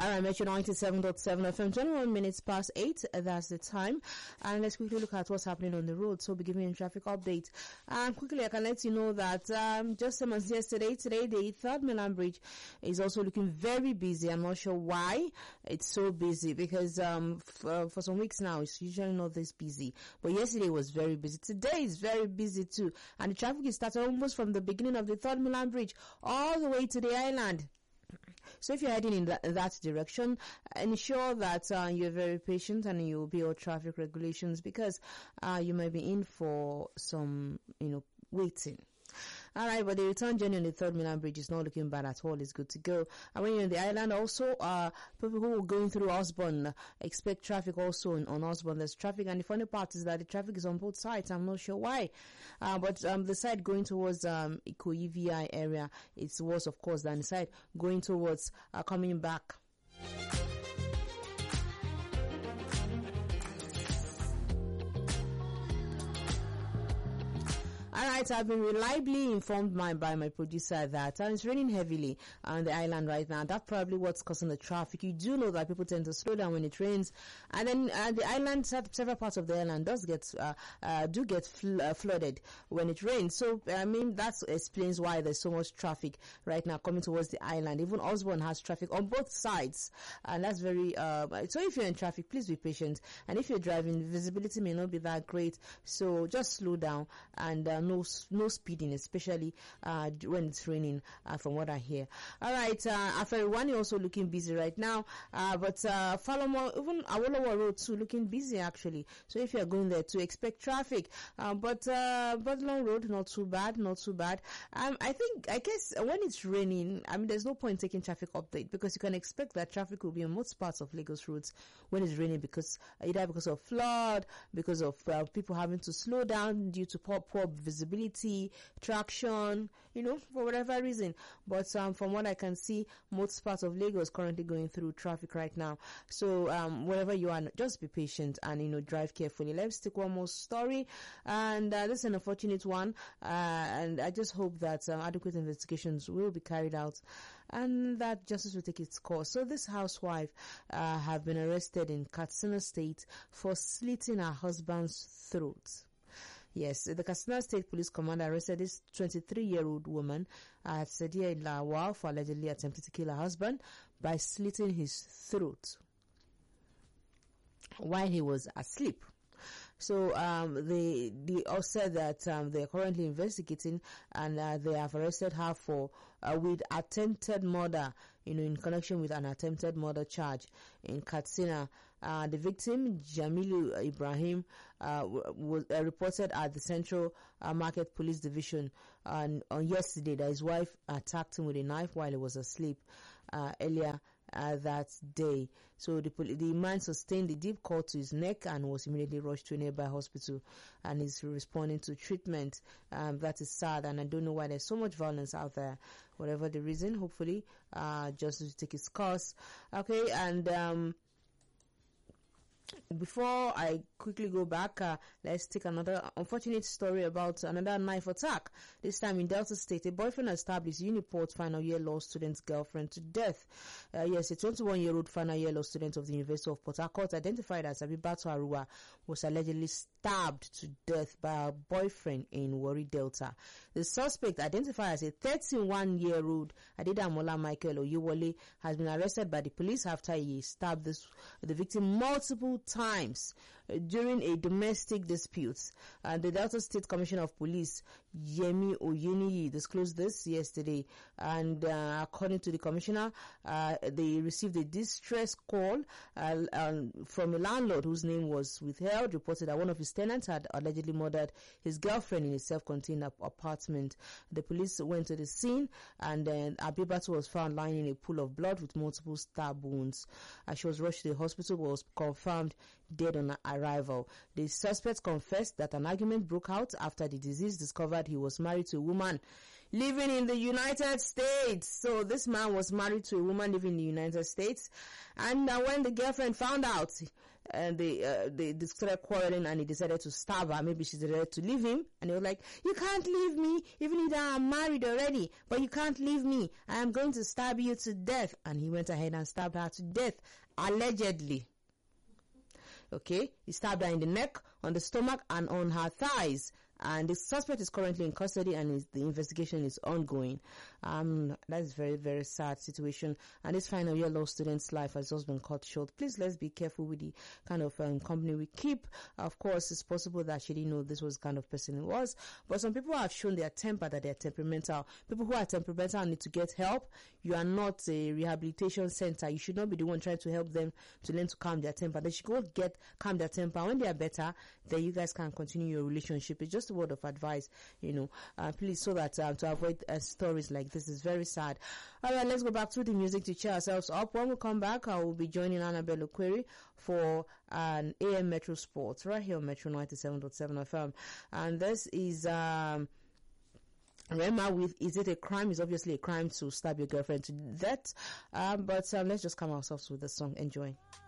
Alright, Metro 97.7 FM, 21 minutes past 8, that's the time. And let's quickly look at what's happening on the road. So we'll be giving you a traffic update. Quickly, I can let you know that just same as yesterday, today the 3rd Mainland Bridge is also looking very busy. I'm not sure why it's so busy, because for some weeks now it's usually not this busy. But yesterday was very busy. Today is very busy too. And the traffic is started almost from the beginning of the 3rd Mainland Bridge all the way to the island. So if you're heading in that direction, ensure that you're very patient and you obey all traffic regulations, because you might be in for some, waiting. Alright, but the return journey on the 3rd Mainland Bridge is not looking bad at all. It's good to go. And when you're in the island also, people who are going through Osborne, expect traffic also on Osborne. There's traffic, and the funny part is that the traffic is on both sides. I'm not sure why. But the side going towards Ikoyi VI area, it's worse, of course, than the side going towards coming back. Alright, I've been reliably informed by my producer that it's raining heavily on the island right now. That's probably what's causing the traffic. You do know that people tend to slow down when it rains, and then the island, several parts of the island does get flooded when it rains. So that explains why there's so much traffic right now coming towards the island. Even Osborne has traffic on both sides, and that's very so if you're in traffic, please be patient, and if you're driving, visibility may not be that great, so just slow down and no speeding, especially when it's raining, from what I hear. Alright, Aferiwani also looking busy right now, but Falomo, even Awolowo Road too, looking busy actually. So if you're going there to expect traffic, but Badalong Road, not too bad. I guess when it's raining, there's no point taking traffic update, because you can expect that traffic will be on most parts of Lagos roads when it's raining, because either because of flood, because of people having to slow down due to poor visibility, traction, for whatever reason. But from what I can see, most parts of Lagos currently going through traffic right now. So wherever you are, just be patient and drive carefully. Let's take one more story, and this is an unfortunate one, and I just hope that adequate investigations will be carried out and that justice will take its course. So this housewife have been arrested in Katsina State for slitting her husband's throat. Yes, the Katsina State Police Commander arrested this 23-year-old woman at Sedia Ilawa for allegedly attempting to kill her husband by slitting his throat while he was asleep. So they all said that they are currently investigating, and they have arrested her for with attempted murder, in connection with an attempted murder charge in Katsina. The victim, Jamilu Ibrahim, was reported at the Central Market Police Division on yesterday that his wife attacked him with a knife while he was asleep earlier that day. So the man sustained a deep cut to his neck and was immediately rushed to a nearby hospital, and is responding to treatment. That is sad, and I don't know why there's so much violence out there. Whatever the reason, hopefully justice will take its course. Okay, and before I quickly go back, let's take another unfortunate story about another knife attack. This time in Delta State, a boyfriend has stabbed his Uniport final year law student's girlfriend to death. Yes, a 21-year-old final year law student of the University of Port Harcourt, identified as Abibatu Arua, was allegedly stabbed to death by her boyfriend in Warri Delta. The suspect, identified as a 31-year-old Adedamola Michael Oyewole, has been arrested by the police after he stabbed the victim multiple times during a domestic dispute. The Delta State Commissioner of Police, Yemi Oyeniyi, disclosed this yesterday, and according to the commissioner, they received a distress call from a landlord whose name was withheld, reported that one of his tenants had allegedly murdered his girlfriend in a self-contained apartment. The police went to the scene, and then Abibatu was found lying in a pool of blood with multiple stab wounds. She was rushed to the hospital, but was confirmed dead on arrival. The suspect confessed that an argument broke out after the deceased discovered he was married to a woman living in the United States. So this man was married to a woman living in the United States, and when the girlfriend found out and they started quarreling, and he decided to stab her. Maybe she decided to leave him, and he was like, you can't leave me, even if I'm married already, but you can't leave me. I am going to stab you to death. And he went ahead and stabbed her to death, allegedly. Okay, he stabbed her in the neck, on the stomach, and on her thighs. And the suspect is currently in custody, and the investigation is ongoing. That is very, very sad situation. And this final year law student's life has just been cut short. Please, let's be careful with the kind of company we keep. Of course, it's possible that she didn't know this was the kind of person he was. But some people have shown their temper, that they're temperamental. People who are temperamental need to get help. You are not a rehabilitation center. You should not be the one trying to help them to learn to calm their temper. They should go calm their temper. When they are better, then you guys can continue your relationship. It's just a word of advice, please, so that to avoid stories like this. Is very sad. All right, let's go back to the music to cheer ourselves up. When we come back, I will be joining Annabelle Okweri for an AM Metro Sports right here on Metro 97.7 FM. And this is Rema with Is It a Crime? It's obviously a crime to stab your girlfriend to death. But let's just calm ourselves with the song. Enjoy.